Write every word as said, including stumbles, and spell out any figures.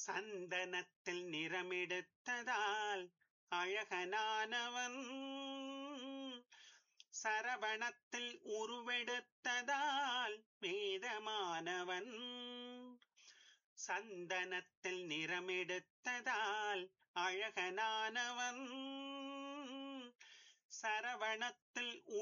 சந்தனத்தில் நிறமெடுத்ததால் அழகனானவன், சரவணத்தில் உருவெடுத்ததால் வேதமானவன். சந்தனத்தில் நிறமெடுத்ததால் அழகனானவன், சரவணத்தில்